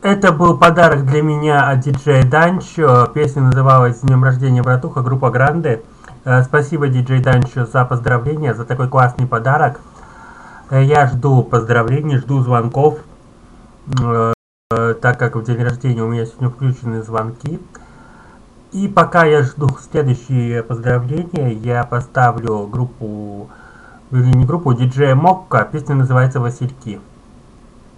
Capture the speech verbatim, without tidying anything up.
Это был подарок для меня от диджея Данчо. Песня называлась «С днем рождения, братуха», группа Гранде. Э, Спасибо, диджей Данчо, за поздравления, за такой классный подарок. Э, Я жду поздравлений, жду звонков, э, так как в день рождения у меня сегодня включены звонки. И пока я жду следующие поздравления, я поставлю группу, или не группу, диджея Мокко. Песня называется «Васильки».